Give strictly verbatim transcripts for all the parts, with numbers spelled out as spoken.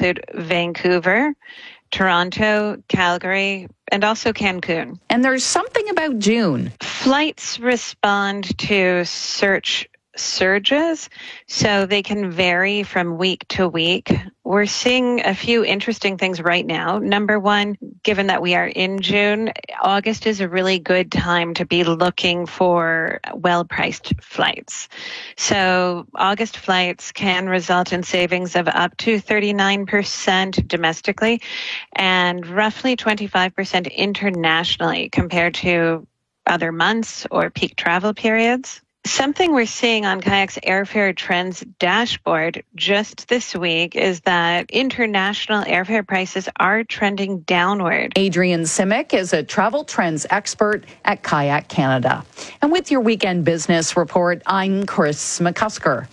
include Vancouver, Toronto, Calgary, and also Cancun. And there's something about June. Flights respond to search surges, so they can vary from week to week. We're seeing a few interesting things right now. Number one, given that we are in June, August is a really good time to be looking for well-priced flights. So August flights can result in savings of up to thirty-nine percent domestically and roughly twenty-five percent internationally compared to other months or peak travel periods. Something we're seeing on Kayak's Airfare Trends dashboard just this week is that international airfare prices are trending downward. Adrienne Simic is a travel trends expert at Kayak Canada. And with your weekend business report, I'm Chris McCusker.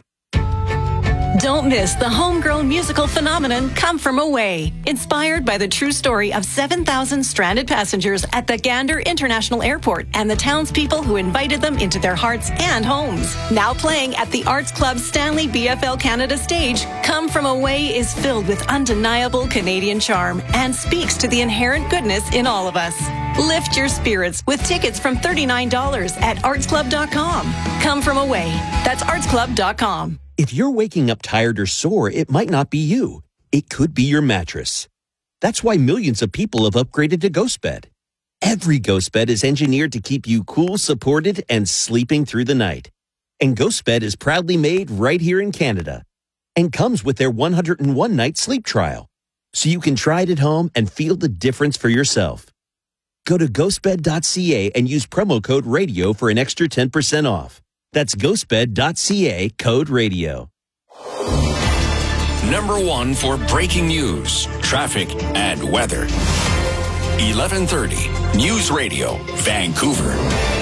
Don't miss the homegrown musical phenomenon Come From Away, inspired by the true story of seven thousand stranded passengers at the Gander International Airport and the townspeople who invited them into their hearts and homes. Now playing at the Arts Club Stanley B F L Canada stage, Come From Away is filled with undeniable Canadian charm and speaks to the inherent goodness in all of us. Lift your spirits with tickets from thirty-nine dollars at arts club dot com. Come From Away. That's arts club dot com. If you're waking up tired or sore, it might not be you. It could be your mattress. That's why millions of people have upgraded to GhostBed. Every GhostBed is engineered to keep you cool, supported, and sleeping through the night. And GhostBed is proudly made right here in Canada and comes with their one hundred one night sleep trial, so you can try it at home and feel the difference for yourself. Go to ghost bed dot c a and use promo code RADIO for an extra ten percent off. That's ghost bed dot c a, code radio. Number one for breaking news, traffic, and weather. eleven thirty News Radio, Vancouver.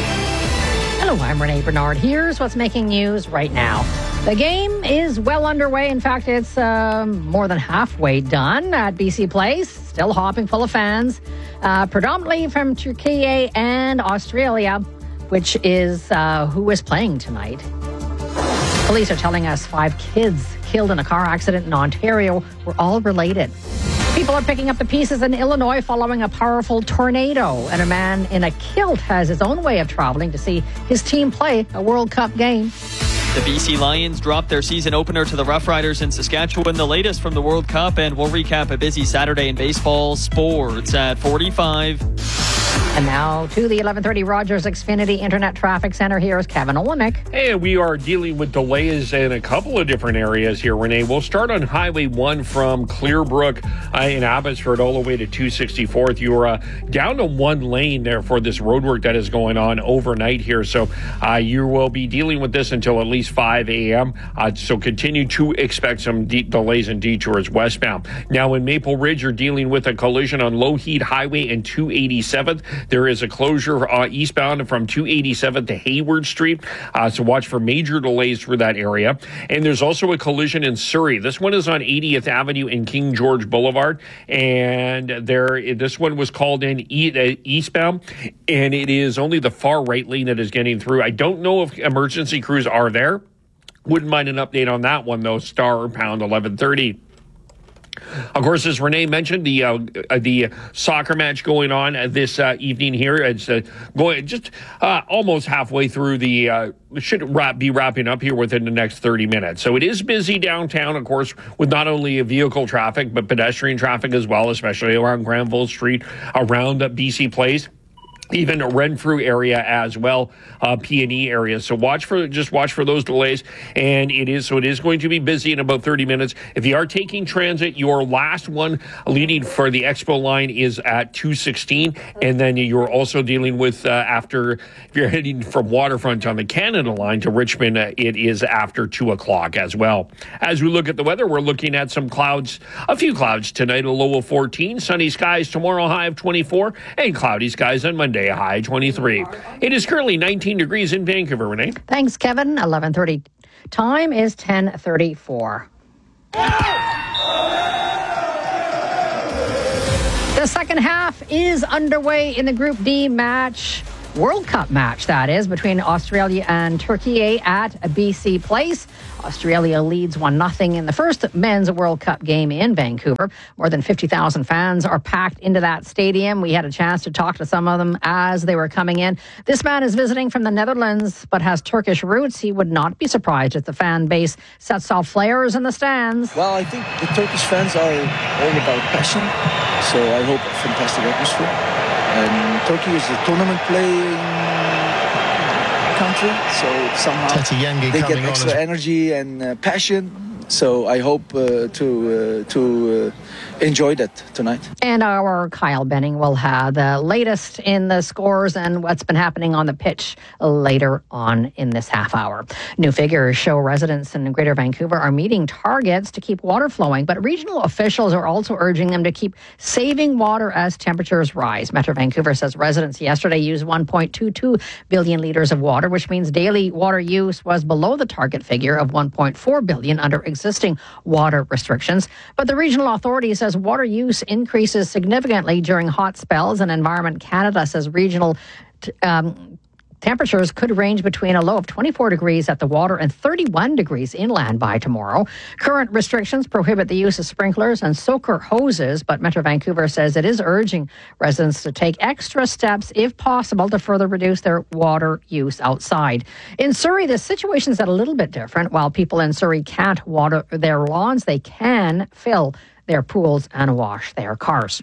Hello, I'm Renee Bernard. Here's what's making news right now. The game is well underway. In fact, it's um, more than halfway done at B C Place. Still hopping full of fans, uh, predominantly from Turkey and Australia, which is uh, who is playing tonight. Police are telling us five kids killed in a car accident in Ontario were all related. People are picking up the pieces in Illinois following a powerful tornado, and a man in a kilt has his own way of traveling to see his team play a World Cup game. The B C Lions dropped their season opener to the Rough Riders in Saskatchewan, the latest from the World Cup, and we'll recap a busy Saturday in baseball sports at forty-five. And now to the eleven thirty Rogers Xfinity Internet Traffic Center. Here's Kevin Olenick. Hey, we are dealing with delays in a couple of different areas here, Renee. We'll start on Highway one from Clearbrook uh, in Abbotsford all the way to two sixty-fourth. You're uh, down to one lane there for this roadwork that is going on overnight here. So uh, you will be dealing with this until at least five a.m. Uh, so continue to expect some de- delays and detours westbound. Now in Maple Ridge, you're dealing with a collision on Lougheed Highway and two eighty-seventh. There is a closure uh, eastbound from two eighty-seventh to Hayward Street, uh, so watch for major delays through that area. And there's also a collision in Surrey. This one is on eightieth Avenue and King George Boulevard, and there this one was called in e- uh, eastbound, and it is only the far right lane that is getting through. I don't know if emergency crews are there. Wouldn't mind an update on that one, though. Star pound eleven thirty. Of course, as Renee mentioned, the uh, the soccer match going on this uh, evening here. It's uh, going just uh, almost halfway through the. Uh, should wrap, be wrapping up here within the next thirty minutes. So it is busy downtown, of course, with not only vehicle traffic but pedestrian traffic as well, especially around Granville Street, around uh, B C Place. Even a Renfrew area as well, uh, P and E area. So watch for just watch for those delays. And it is so it is going to be busy in about thirty minutes. If you are taking transit, your last one leading for the Expo line is at two sixteen, and then you're also dealing with uh, after if you're heading from Waterfront on the Canada line to Richmond, uh, it is after two o'clock as well. As we look at the weather, we're looking at some clouds, a few clouds tonight, a low of fourteen, sunny skies tomorrow, high of twenty-four, and cloudy skies on Monday. A high twenty-three. It is currently nineteen degrees in Vancouver, Renee. Thanks, Kevin. eleven thirty. Time is ten thirty-four. The second half is underway in the Group D match. World Cup match, that is, between Australia and Turkey at B C Place. Australia leads one nothing in the first men's World Cup game in Vancouver. More than fifty thousand fans are packed into that stadium. We had a chance to talk to some of them as they were coming in. This man is visiting from the Netherlands but has Turkish roots. He would not be surprised if the fan base sets off flares in the stands. Well, I think the Turkish fans are all about passion, so I hope a fantastic atmosphere. And Turkey is a tournament playing country, so somehow they get extra energy and uh, passion. So I hope uh, to uh, to uh, enjoy that tonight. And our Kyle Benning will have the latest in the scores and what's been happening on the pitch later on in this half hour. New figures show residents in Greater Vancouver are meeting targets to keep water flowing, but regional officials are also urging them to keep saving water as temperatures rise. Metro Vancouver says residents yesterday used one point two two billion litres of water, which means daily water use was below the target figure of one point four billion under existing water restrictions. But the regional authority says water use increases significantly during hot spells, and Environment Canada says regional t- um, temperatures could range between a low of twenty-four degrees at the water and thirty-one degrees inland by tomorrow. Current restrictions prohibit the use of sprinklers and soaker hoses, but Metro Vancouver says it is urging residents to take extra steps, if possible, to further reduce their water use outside. In Surrey, the situation is a little bit different. While people in Surrey can't water their lawns, they can fill their pools and wash their cars.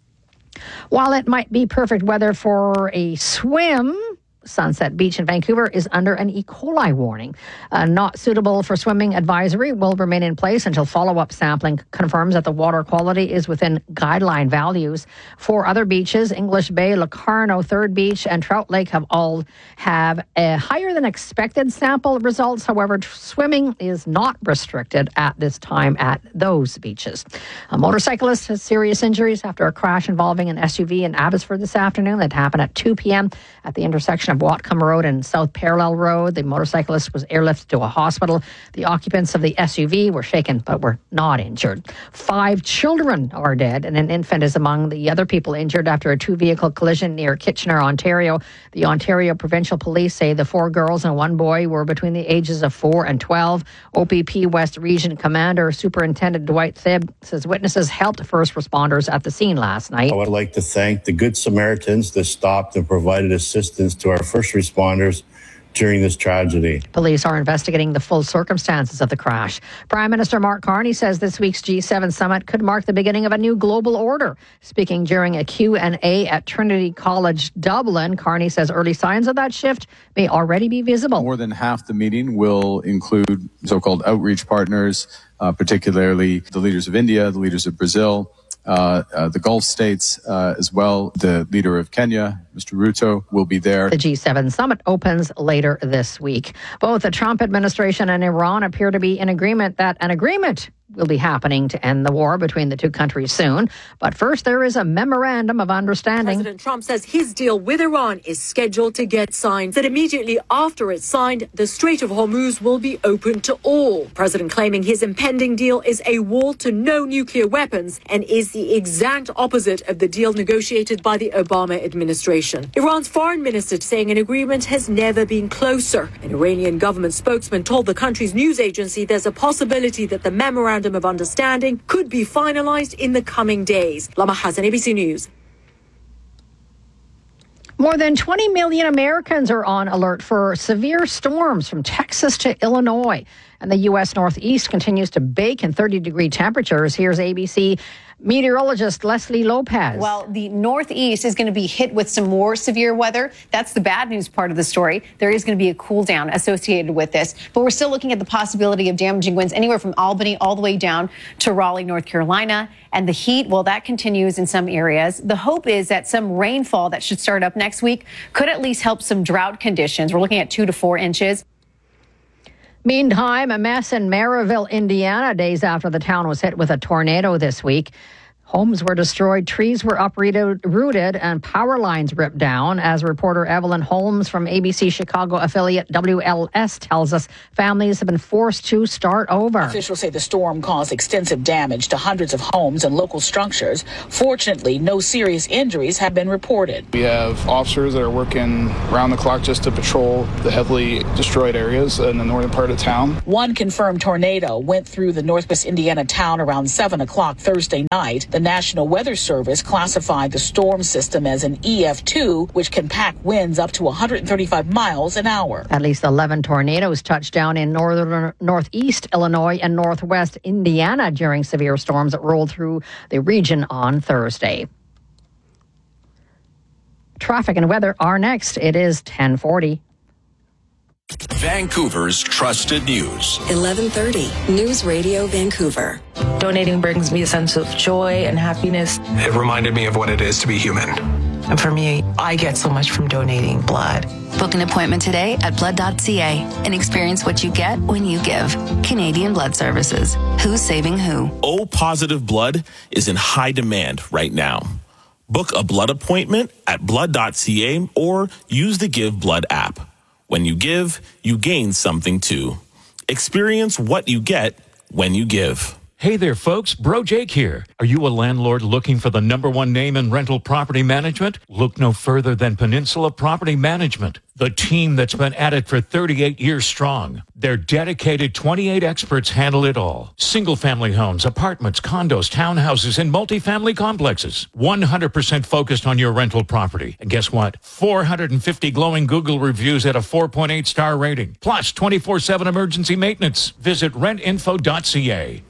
While it might be perfect weather for a swim, Sunset Beach in Vancouver is under an E. coli warning. A not suitable for swimming advisory will remain in place until follow-up sampling confirms that the water quality is within guideline values. Four other beaches, English Bay, Locarno, Third Beach, and Trout Lake, have all have a higher than expected sample results. However, swimming is not restricted at this time at those beaches. A motorcyclist has serious injuries after a crash involving an S U V in Abbotsford this afternoon. That happened at two p.m. at the intersection of Whatcom Road and South Parallel Road. The motorcyclist was airlifted to a hospital. The occupants of the S U V were shaken but were not injured. Five children are dead, and an infant is among the other people injured after a two-vehicle collision near Kitchener, Ontario. The Ontario Provincial Police say the four girls and one boy were between the ages of four and twelve. O P P West Region Commander Superintendent Dwight Thibb says witnesses helped first responders at the scene last night. I would like to thank the Good Samaritans that stopped and provided assistance to our first responders during this tragedy. Police are investigating the full circumstances of the crash. Prime Minister Mark Carney says this week's G seven summit could mark the beginning of a new global order. Speaking during a Q and A at Trinity College Dublin, Carney says early signs of that shift may already be visible. More than half the meeting will include so-called outreach partners, uh, particularly the leaders of India, the leaders of Brazil, Uh, uh, the Gulf states uh, as well. The leader of Kenya, Mister Ruto, will be there. The G seven summit opens later this week. Both the Trump administration and Iran appear to be in agreement that an agreement will be happening to end the war between the two countries soon. But first, there is a memorandum of understanding. President Trump says his deal with Iran is scheduled to get signed. That immediately after it's signed, the Strait of Hormuz will be open to all. President claiming his impending deal is a wall to no nuclear weapons and is the exact opposite of the deal negotiated by the Obama administration. Iran's foreign minister saying an agreement has never been closer. An Iranian government spokesman told the country's news agency there's a possibility that the memorandum of understanding could be finalized in the coming days. Lama Hassan, A B C News. More than twenty million Americans are on alert for severe storms from Texas to Illinois. And the U S Northeast continues to bake in thirty degree temperatures. Here's A B C meteorologist Leslie Lopez. Well, the Northeast is going to be hit with some more severe weather. That's the bad news part of the story. There is going to be a cool down associated with this. But we're still looking at the possibility of damaging winds anywhere from Albany all the way down to Raleigh, North Carolina. And the heat, well, that continues in some areas. The hope is that some rainfall that should start up next week could at least help some drought conditions. We're looking at two to four inches. Meantime, a mess in Maryville, Indiana, days after the town was hit with a tornado this week. Homes were destroyed, trees were uprooted, rooted, and power lines ripped down. As reporter Evelyn Holmes from A B C Chicago affiliate W L S tells us, families have been forced to start over. Officials say the storm caused extensive damage to hundreds of homes and local structures. Fortunately, no serious injuries have been reported. We have officers that are working around the clock just to patrol the heavily destroyed areas in the northern part of town. One confirmed tornado went through the northwest Indiana town around seven o'clock Thursday night. The National Weather Service classified the storm system as an E F two, which can pack winds up to one hundred thirty-five miles an hour. At least eleven tornadoes touched down in northern, northeast Illinois and northwest Indiana during severe storms that rolled through the region on Thursday. Traffic and weather are next. It is ten forty. Vancouver's trusted news. eleven thirty News Radio Vancouver. Donating brings me a sense of joy and happiness. It reminded me of what it is to be human. And for me, I get so much from donating blood. Book an appointment today at blood dot c a and experience what you get when you give. Canadian Blood Services. Who's saving who? O-positive blood is in high demand right now. Book a blood appointment at blood dot c a or use the Give Blood app. When you give, you gain something too. Experience what you get when you give. Hey there, folks. Bro Jake here. Are you a landlord looking for the number one name in rental property management? Look no further than Peninsula Property Management, the team that's been at it for thirty-eight years strong. Their dedicated twenty-eight experts handle it all. Single-family homes, apartments, condos, townhouses, and multifamily complexes. one hundred percent focused on your rental property. And guess what? four hundred fifty glowing Google reviews at a four point eight star rating. Plus twenty-four seven emergency maintenance. Visit rent info dot c a.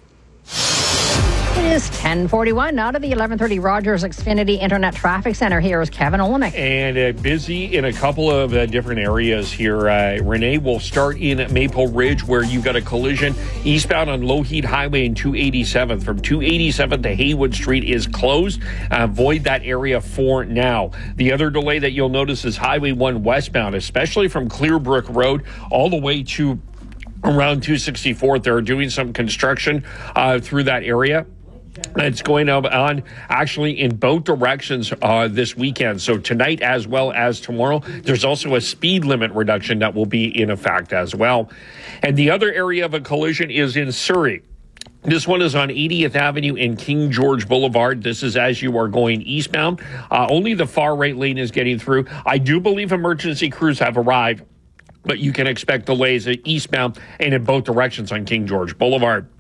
It is ten forty-one. Now to the eleven thirty Rogers Xfinity Internet Traffic Center. Here is Kevin Olnick. And uh, busy in a couple of uh, different areas here. Uh, Renee, will start in Maple Ridge, where you've got a collision eastbound on Lougheed Highway and two eighty-seventh. From two eighty-seventh to Haywood Street is closed. Uh, avoid that area for now. The other delay that you'll notice is Highway one westbound, especially from Clearbrook Road all the way to around two sixty-fourth. They're doing some construction uh, through that area. It's going on actually in both directions uh, this weekend. So tonight as well as tomorrow, there's also a speed limit reduction that will be in effect as well. And the other area of a collision is in Surrey. This one is on eightieth Avenue and King George Boulevard. This is as you are going eastbound. Uh, only the far right lane is getting through. I do believe emergency crews have arrived, but you can expect delays at eastbound and in both directions on King George Boulevard.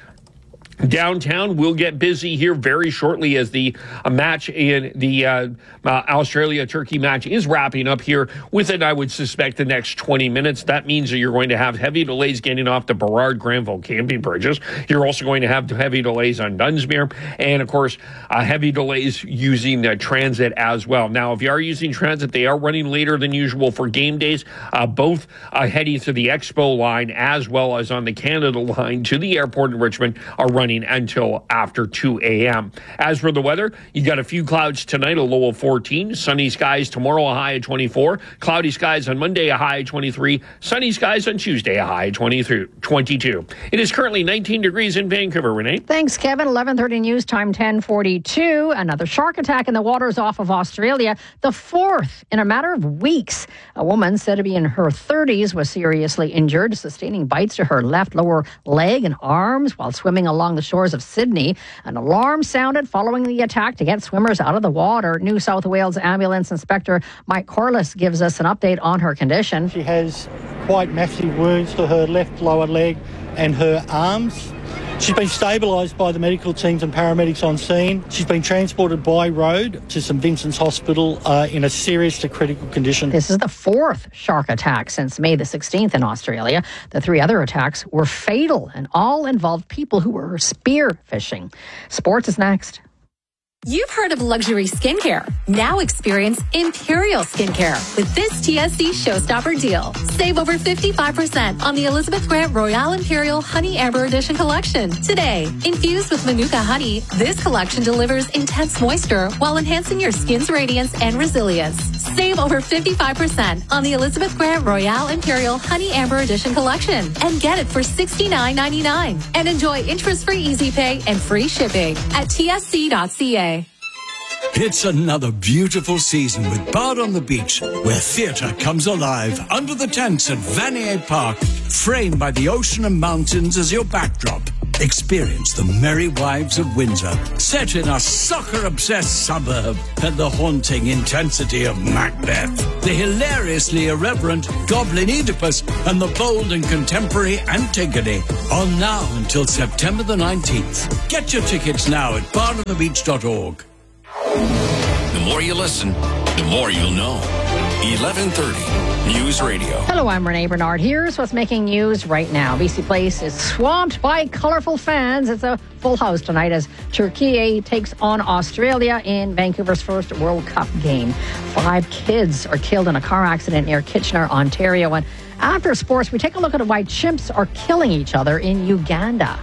Downtown will get busy here very shortly as the uh, match in the uh, uh, Australia-Turkey match is wrapping up here within, I would suspect, the next twenty minutes. That means that you're going to have heavy delays getting off the Burrard Granville camping bridges. You're also going to have heavy delays on Dunsmuir and, of course, uh, heavy delays using uh, transit as well. Now, if you are using transit, they are running later than usual for game days, uh, both uh, heading to the Expo line as well as on the Canada line to the airport in Richmond are running until after two a.m. As for the weather, you got a few clouds tonight, a low of fourteen. Sunny skies tomorrow, a high of twenty-four. Cloudy skies on Monday, a high of twenty-three. Sunny skies on Tuesday, a high of twenty-two. It is currently nineteen degrees in Vancouver, Renee. Thanks, Kevin. eleven thirty news time, ten forty-two. Another shark attack in the waters off of Australia, the fourth in a matter of weeks. A woman said to be in her thirties was seriously injured, sustaining bites to her left lower leg and arms while swimming along the shores of Sydney. An alarm sounded following the attack to get swimmers out of the water. New South Wales Ambulance Inspector Mike Corliss gives us an update on her condition. She has quite massive wounds to her left lower leg and her arms. She's been stabilised by the medical teams and paramedics on scene. She's been transported by road to St Vincent's Hospital uh, in a serious to critical condition. This is the fourth shark attack since May the sixteenth in Australia. The three other attacks were fatal and all involved people who were spear fishing. Sports is next. You've heard of luxury skincare. Now experience Imperial Skincare with this T S C Showstopper deal. Save over fifty-five percent on the Elizabeth Grant Royale Imperial Honey Amber Edition collection. Today, infused with Manuka honey, this collection delivers intense moisture while enhancing your skin's radiance and resilience. Save over fifty-five percent on the Elizabeth Grant Royale Imperial Honey Amber Edition collection and get it for sixty-nine ninety-nine. And enjoy interest-free Easy Pay and free shipping at T S C dot C A. It's another beautiful season with Bard on the Beach, where theatre comes alive under the tents at Vanier Park, framed by the ocean and mountains as your backdrop. Experience the Merry Wives of Windsor, set in a soccer-obsessed suburb, and the haunting intensity of Macbeth, the hilariously irreverent Goblin Oedipus, and the bold and contemporary Antigone. On now until September the nineteenth. Get your tickets now at bard on the beach dot org. The more you listen, the more you'll know. eleven thirty News Radio. Hello, I'm Renee Bernard. Here's what's making news right now. B C Place is swamped by colorful fans. It's a full house tonight as Turkey takes on Australia in Vancouver's first World Cup game. Five kids are killed in a car accident near Kitchener, Ontario. And after sports, we take a look at why chimps are killing each other in Uganda.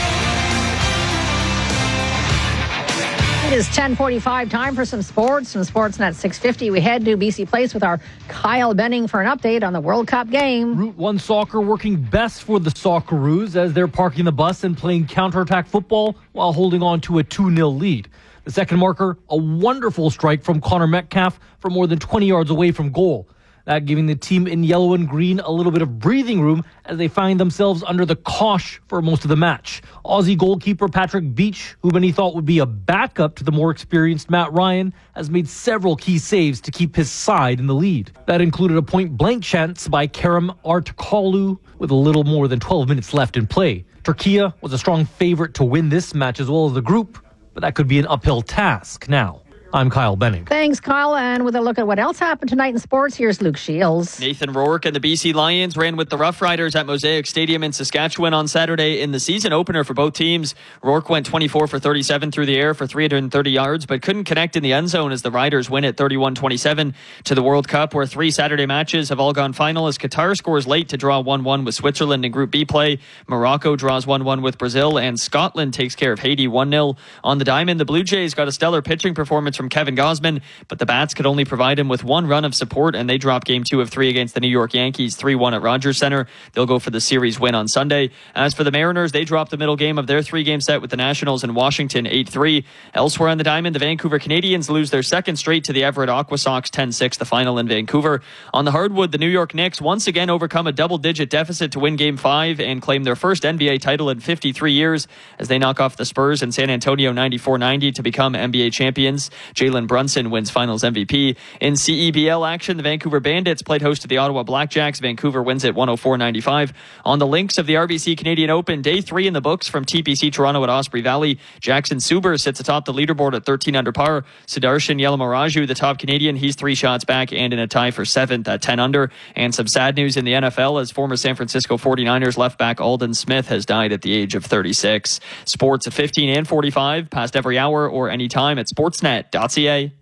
It is ten forty-five, time for some sports. From Sportsnet six fifty, we head to B C Place with our Kyle Benning for an update on the World Cup game. Route one Soccer working best for the Socceroos as they're parking the bus and playing counterattack football while holding on to a two nil lead. The second marker, a wonderful strike from Connor Metcalf from more than twenty yards away from goal. That giving the team in yellow and green a little bit of breathing room as they find themselves under the cosh for most of the match. Aussie goalkeeper Patrick Beach, who many thought would be a backup to the more experienced Matt Ryan, has made several key saves to keep his side in the lead. That included a point-blank chance by Kerem Artakalu with a little more than twelve minutes left in play. Turkey was a strong favorite to win this match as well as the group, but that could be an uphill task now. I'm Kyle Benning. Thanks, Kyle. And with a look at what else happened tonight in sports, here's Luke Shields. Nathan Rourke and the B C Lions ran with the Rough Riders at Mosaic Stadium in Saskatchewan on Saturday in the season opener for both teams. Rourke went twenty-four for thirty-seven through the air for three hundred thirty yards, but couldn't connect in the end zone as the Riders win at thirty-one twenty-seven to the World Cup, where three Saturday matches have all gone final as Qatar scores late to draw one one with Switzerland in Group B play. Morocco draws one one with Brazil, and Scotland takes care of Haiti one nil. On the diamond, the Blue Jays got a stellar pitching performance from Kevin Gausman, but the Bats could only provide him with one run of support, and they dropped game two of three against the New York Yankees three one at Rogers Center. They'll go for the series win on Sunday. As for the Mariners, they dropped the middle game of their three-game set with the Nationals in Washington eight three. Elsewhere on the diamond, the Vancouver Canadians lose their second straight to the Everett Aqua Sox ten six, the final in Vancouver. On the hardwood, the New York Knicks once again overcome a double-digit deficit to win game five and claim their first N B A title in fifty-three years as they knock off the Spurs in San Antonio ninety-four ninety to become N B A champions. Jalen Brunson wins finals M V P. In C E B L action, the Vancouver Bandits played host to the Ottawa Blackjacks. Vancouver wins at one oh four ninety-five. On the links of the R B C Canadian Open, day three in the books from T P C Toronto at Osprey Valley. Jackson Suber sits atop the leaderboard at thirteen under par. Sudarshan Yelamaraju, the top Canadian, he's three shots back and in a tie for seventh at ten under. And some sad news in the N F L as former San Francisco forty-niners left back Aldon Smith has died at the age of thirty-six. Sports at fifteen and forty-five, past every hour or anytime at sportsnet dot c a.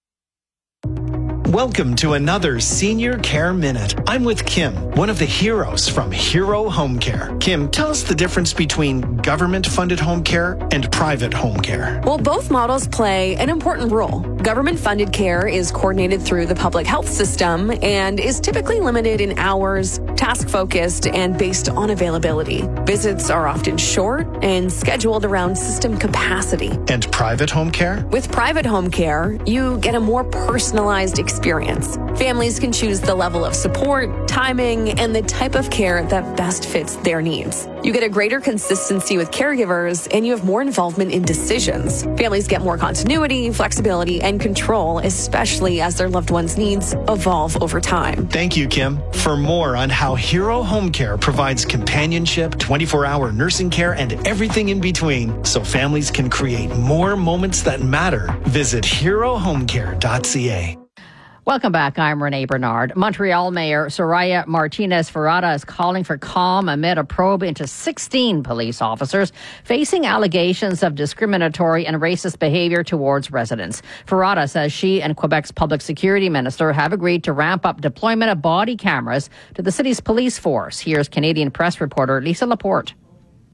Welcome to another Senior Care Minute. I'm with Kim, one of the heroes from Hero Home Care. Kim, tell us the difference between government-funded home care and private home care. Well, both models play an important role. Government-funded care is coordinated through the public health system and is typically limited in hours, task-focused, and based on availability. Visits are often short and scheduled around system capacity. And private home care? With private home care, you get a more personalized experience. Experience. Families can choose the level of support, timing, and the type of care that best fits their needs. You get a greater consistency with caregivers, and you have more involvement in decisions. Families get more continuity, flexibility, and control, especially as their loved ones' needs evolve over time. Thank you, Kim. For more on how Hero Home Care provides companionship, twenty-four hour nursing care, and everything in between, so families can create more moments that matter, visit hero home care dot c a. Welcome back. I'm Renee Bernard. Montreal Mayor Soraya Martinez-Ferrada is calling for calm amid a probe into sixteen police officers facing allegations of discriminatory and racist behavior towards residents. Ferrada says she and Quebec's public security minister have agreed to ramp up deployment of body cameras to the city's police force. Here's Canadian press reporter Lisa Laporte.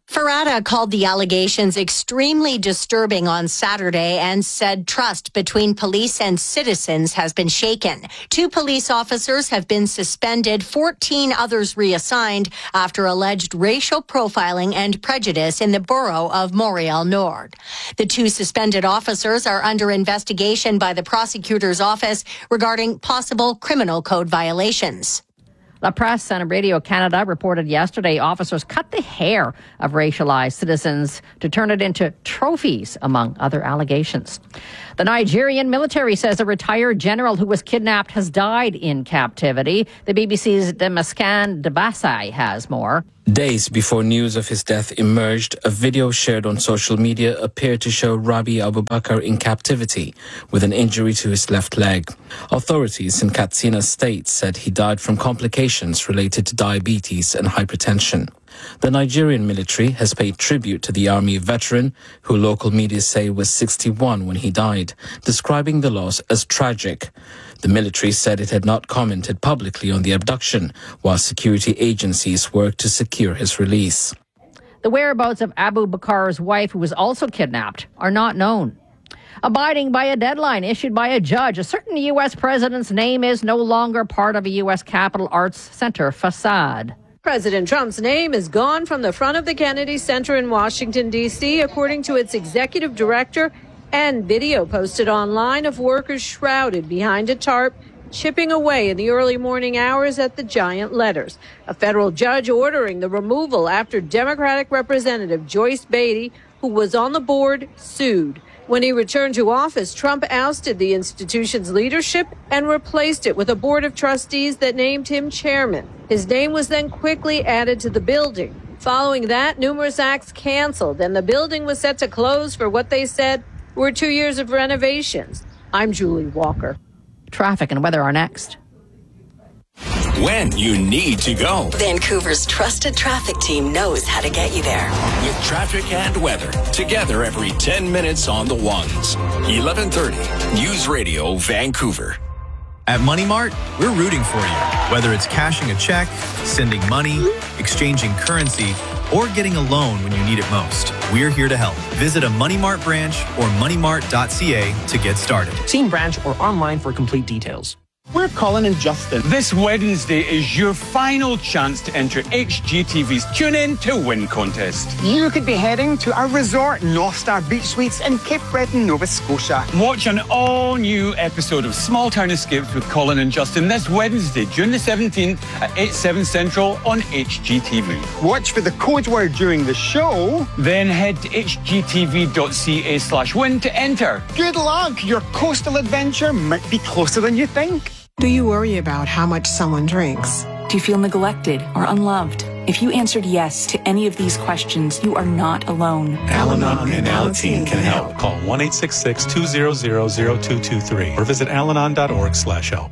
Ferrata called the allegations extremely disturbing on Saturday and said trust between police and citizens has been shaken. Two police officers have been suspended, fourteen others reassigned after alleged racial profiling and prejudice in the borough of Montreal Nord. The two suspended officers are under investigation by the prosecutor's office regarding possible criminal code violations. La Presse and Radio Canada reported yesterday officers cut the hair of racialized citizens to turn it into trophies, among other allegations. The Nigerian military says a retired general who was kidnapped has died in captivity. The B B C's Demascan Debasai has more. Days before news of his death emerged, a video shared on social media appeared to show Rabi Abubakar in captivity with an injury to his left leg. Authorities in Katsina State said he died from complications related to diabetes and hypertension. The Nigerian military has paid tribute to the army veteran, who local media say was sixty-one when he died, describing the loss as tragic. The military said it had not commented publicly on the abduction, while security agencies worked to secure his release. The whereabouts of Abu Bakar's wife, who was also kidnapped, are not known. Abiding by a deadline issued by a judge, a certain U S president's name is no longer part of a U S Capitol Arts Center facade. President Trump's name is gone from the front of the Kennedy Center in Washington, D C, according to its executive director, and video posted online of workers shrouded behind a tarp, chipping away in the early morning hours at the giant letters. A federal judge ordering the removal after Democratic Representative Joyce Beatty, who was on the board, sued. When he returned to office, Trump ousted the institution's leadership and replaced it with a board of trustees that named him chairman. His name was then quickly added to the building. Following that, numerous acts canceled, and the building was set to close for what they said were two years of renovations. I'm Julie Walker. Traffic and weather are next. When you need to go. Vancouver's trusted traffic team knows how to get you there. With traffic and weather, together every ten minutes on the ones. eleven thirty, News Radio, Vancouver. At Money Mart, we're rooting for you. Whether it's cashing a check, sending money, exchanging currency, or getting a loan when you need it most, we're here to help. Visit a Money Mart branch or money mart dot c a to get started. See in branch or online for complete details. We're Colin and Justin. This Wednesday is your final chance to enter H G T V's Tune In to Win contest. You could be heading to our resort, North Star Beach Suites in Cape Breton, Nova Scotia. Watch an all-new episode of Small Town Escapes with Colin and Justin this Wednesday, June the seventeenth at eight, seven Central on H G T V. Watch for the code word during the show. Then head to h g t v dot c a slash win to enter. Good luck. Your coastal adventure might be closer than you think. Do you worry about how much someone drinks? Do you feel neglected or unloved? If you answered yes to any of these questions, you are not alone. Al-Anon and Alateen can help. Call one eight six six, two zero zero, zero two two three or visit alanon dot org slash help.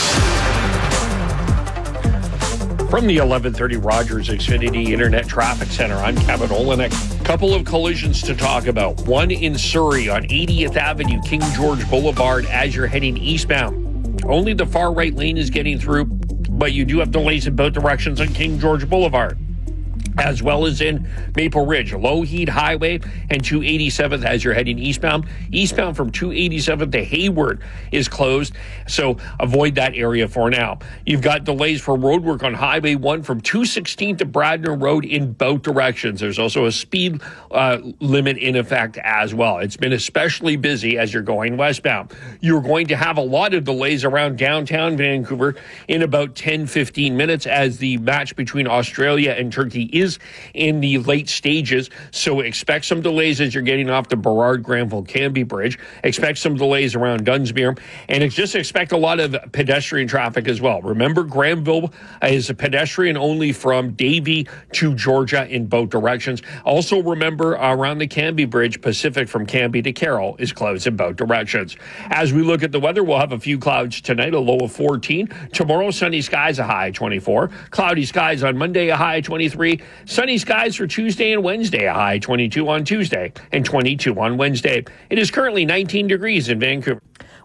From the eleven thirty Rogers Xfinity Internet Traffic Center, I'm Kevin Olenek. Couple of collisions to talk about. One in Surrey on eightieth Avenue, King George Boulevard as you're heading eastbound. Only the far right lane is getting through, but you do have delays in both directions on King George Boulevard, as well as in Maple Ridge, Lougheed Highway and two eighty-seventh as you're heading eastbound. Eastbound from two eighty-seventh to Hayward is closed, so avoid that area for now. You've got delays for roadwork on Highway one from two sixteenth to Bradner Road in both directions. There's also a speed uh, limit in effect as well. It's been especially busy as you're going westbound. You're going to have a lot of delays around downtown Vancouver in about ten, fifteen minutes as the match between Australia and Turkey is in the late stages, so expect some delays as you're getting off the Burrard Granville Canby Bridge. Expect some delays around Dunsmuir, and just expect a lot of pedestrian traffic as well. Remember, Granville is a pedestrian only from Davie to Georgia in both directions. Also remember, around the Canby Bridge, Pacific from Canby to Carroll is closed in both directions. As we look at the weather, we'll have a few clouds tonight, a low of fourteen. Tomorrow, sunny skies, a high twenty-four. Cloudy skies on Monday, a high twenty-three. Sunny skies for Tuesday and Wednesday, a high twenty-two on Tuesday and twenty-two on Wednesday. It is currently nineteen degrees in Vancouver.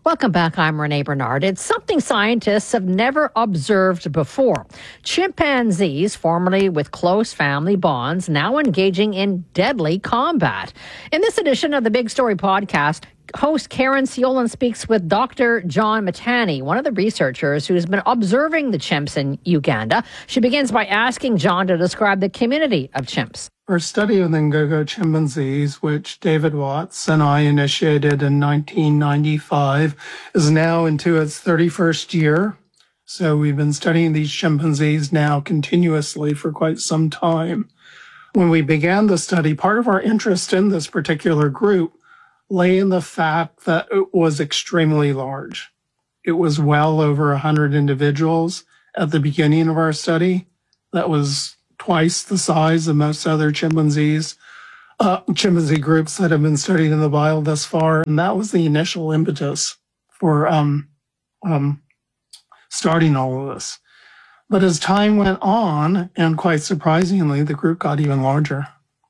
Welcome back. I'm Renee Bernard. It's something scientists have never observed before. Chimpanzees, formerly with close family bonds, now engaging in deadly combat. In this edition of the Big Story podcast, host Karen Siolan speaks with Doctor John Matani, one of the researchers who's been observing the chimps in Uganda. She begins by asking John to describe the community of chimps. Our study of the Ngoko chimpanzees, which David Watts and I initiated in nineteen ninety-five, is now into its thirty-first year. So we've been studying these chimpanzees now continuously for quite some time. When we began the study, part of our interest in this particular group lay in the fact that it was extremely large. It was well over one hundred individuals at the beginning of our study. That was twice the size of most other chimpanzees, uh, chimpanzee groups that have been studied in the wild thus far. And that was the initial impetus for um, um, starting all of this. But as time went on, and quite surprisingly, the group got even larger.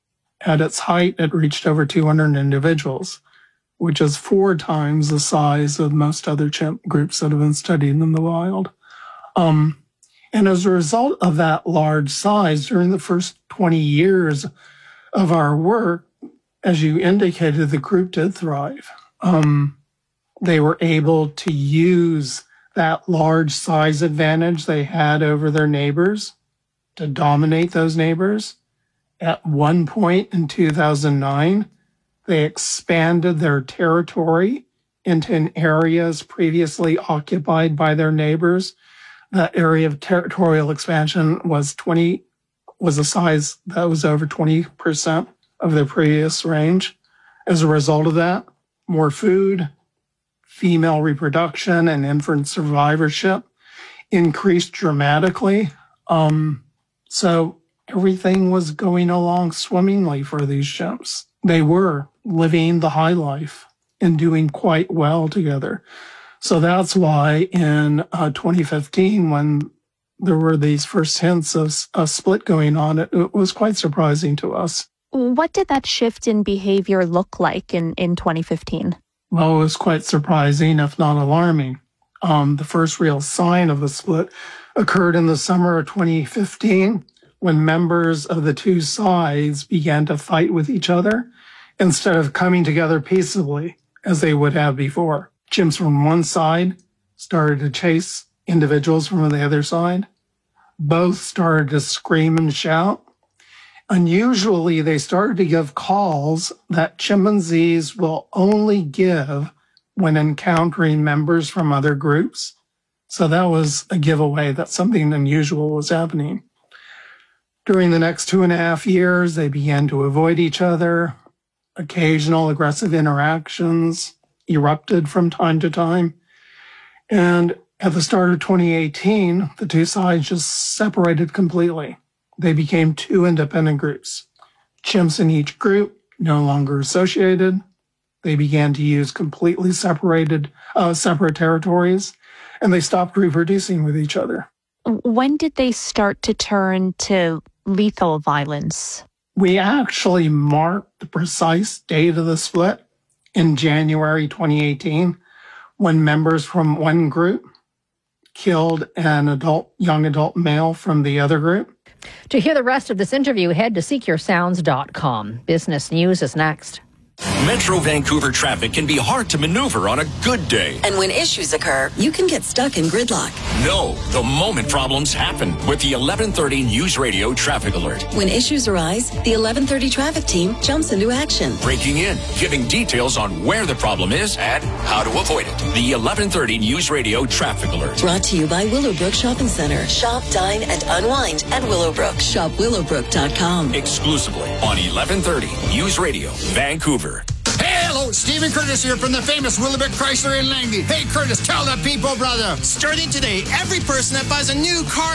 At its height, it reached over two hundred individuals, which is four times the size of most other chimp groups that have been studied in the wild. Um, And as a result of that large size, during the first twenty years of our work, as you indicated, the group did thrive. Um, they were able to use that large size advantage they had over their neighbors to dominate those neighbors. At one point in two thousand nine, they expanded their territory into areas previously occupied by their neighbors. That area of territorial expansion was twenty, was a size that was over twenty percent of their previous range. As a result of that, more food, female reproduction, and infant survivorship increased dramatically. Um, so everything was going along swimmingly for these chimps. They were living the high life and doing quite well together. So that's why in uh, twenty fifteen, when there were these first hints of a split going on, it, it was quite surprising to us. What did that shift in behavior look like in, in twenty fifteen? Well, it was quite surprising, if not alarming. Um, the first real sign of the split occurred in the summer of twenty fifteen, when members of the two sides began to fight with each other instead of coming together peaceably as they would have before. Chimps from one side started to chase individuals from the other side. Both started to scream and shout. Unusually, they started to give calls that chimpanzees will only give when encountering members from other groups. So that was a giveaway that something unusual was happening. During the next two and a half years, they began to avoid each other. Occasional aggressive interactions erupted from time to time. And at the start of twenty eighteen, the two sides just separated completely. They became two independent groups. Chimps in each group no longer associated. They began to use completely separated, uh, separate territories, and they stopped reproducing with each other. When did they start to turn to lethal violence? We actually marked the precise date of the split in January twenty eighteen, when members from one group killed an adult, young adult male from the other group. To hear the rest of this interview, head to seek your sounds dot com. Business News is next. Metro Vancouver traffic can be hard to maneuver on a good day. And when issues occur, you can get stuck in gridlock. No, the moment problems happen with the eleven thirty News Radio Traffic Alert. When issues arise, the eleven thirty traffic team jumps into action. Breaking in, giving details on where the problem is and how to avoid it. The eleven thirty News Radio Traffic Alert. Brought to you by Willowbrook Shopping Center. Shop, dine, and unwind at Willowbrook. Shop willowbrook dot com. Exclusively on eleven thirty News Radio Vancouver. Hey, hello, Stephen Curtis here from the famous Willowbrook Chrysler in Langley. Hey, Curtis, tell the people, brother. Starting today, every person that buys a new car